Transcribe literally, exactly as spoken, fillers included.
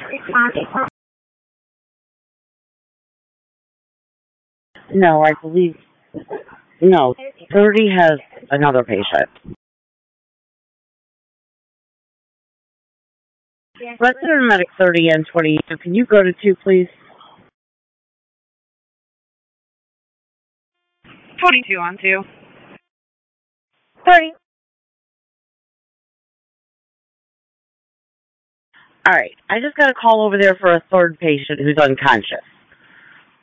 No, I believe, no, thirty has another patient. Resident Medic thirty and twenty-two, can you go to two, please? twenty-two on two. thirty. All right, I just got a call over there for a third patient who's unconscious.